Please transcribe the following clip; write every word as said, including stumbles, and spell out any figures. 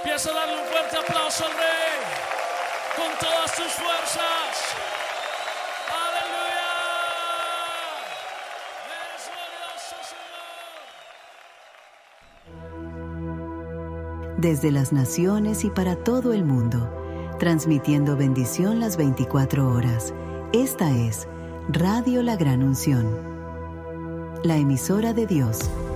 Empieza a darle un fuerte aplauso al Rey con todas tus fuerzas. ¡Aleluya! ¡Eres glorioso, Señor! Desde las naciones y para todo el mundo, transmitiendo bendición las veinticuatro horas. Esta es Radio La Gran Unción, la emisora de Dios.